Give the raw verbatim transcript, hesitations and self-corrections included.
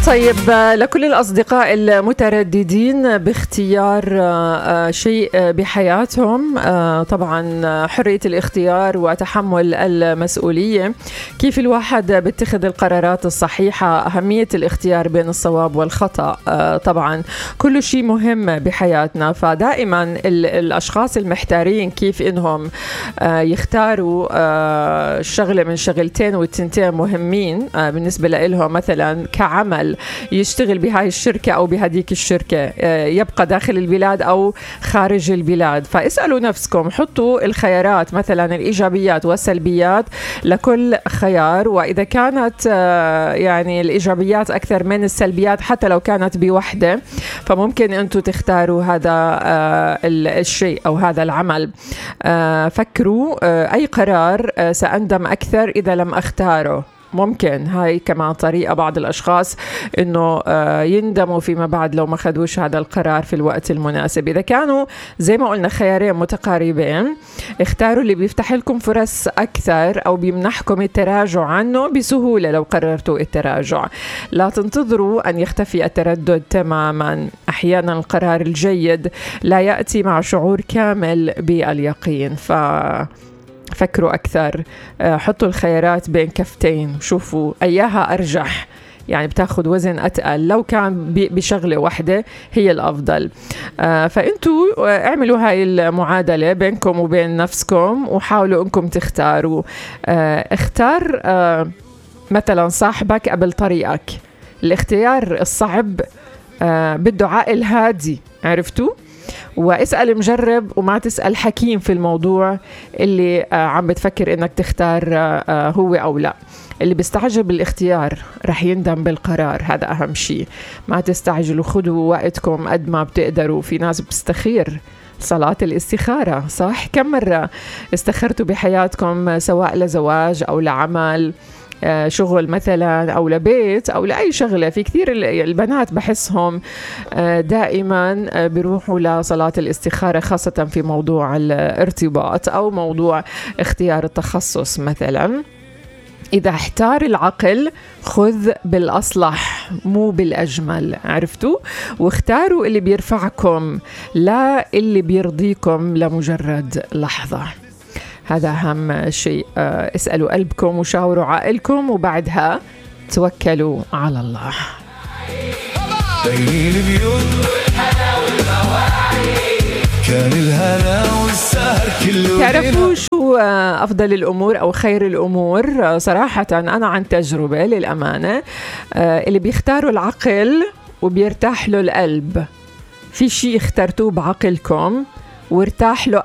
طيب، لكل الأصدقاء المترددين باختيار شيء بحياتهم، طبعا حرية الاختيار وتحمل المسؤولية، كيف الواحد بيتخذ القرارات الصحيحة، أهمية الاختيار بين الصواب والخطأ، طبعا كل شيء مهم بحياتنا. فدائما الأشخاص المحتارين كيف إنهم يختاروا شغلة من شغلتين والتنتين مهمين بالنسبة لهم، مثلا كعمل يشتغل بهاي الشركة أو بهديك الشركة، يبقى داخل البلاد أو خارج البلاد. فاسألوا نفسكم، حطوا الخيارات مثلا الإيجابيات والسلبيات لكل خيار، وإذا كانت يعني الإيجابيات أكثر من السلبيات حتى لو كانت بوحدة، فممكن أنتوا تختاروا هذا الشيء أو هذا العمل. فكروا أي قرار سأندم أكثر إذا لم أختاره. ممكن هاي كمان طريقة بعض الأشخاص إنه يندموا فيما بعد لو ما خدوش هذا القرار في الوقت المناسب. إذا كانوا زي ما قلنا خيارين متقاربين، اختاروا اللي بيفتح لكم فرص أكثر أو بيمنحكم التراجع عنه بسهولة لو قررتوا التراجع. لا تنتظروا أن يختفي التردد تماما. أحيانا القرار الجيد لا يأتي مع شعور كامل باليقين. ف فكروا أكثر، حطوا الخيارات بين كفتين وشوفوا أيها أرجح، يعني بتاخد وزن أتقل. لو كان بشغلة واحدة هي الأفضل. فأنتوا اعملوا هاي المعادلة بينكم وبين نفسكم وحاولوا أنكم تختاروا. اختار مثلا صاحبك قبل طريقك. الاختيار الصعب بده عقل هادي، عرفتوا؟ واسأل مجرب وما تسأل حكيم في الموضوع اللي عم بتفكر انك تختار هو او لا. اللي بيستعجل بالاختيار رح يندم بالقرار، هذا اهم شيء. ما تستعجلوا، خدوا وقتكم قد ما بتقدروا. في ناس بتستخير، صلاة الاستخارة، صح؟ كم مرة استخرتوا بحياتكم سواء لزواج او لعمل، شغل مثلا أو لبيت أو لأي شغلة؟ في كثير البنات بحسهم دائما بيروحوا لصلاة الاستخارة، خاصة في موضوع الارتباط أو موضوع اختيار التخصص مثلا. إذا احتار العقل خذ بالأصلح مو بالأجمل، عرفتوا؟ واختاروا اللي بيرفعكم لا اللي بيرضيكم لمجرد لحظة. هذا أهم شيء. اسألوا قلبكم وشاوروا عقلكم وبعدها توكلوا على الله. كان الهنا والسهر كله. تعرفوا شو أفضل الأمور أو خير الأمور؟ صراحة أنا عن تجربة للأمانة، اللي بيختاروا العقل وبيرتاح له القلب. في شيء اخترتوه بعقلكم وارتاح له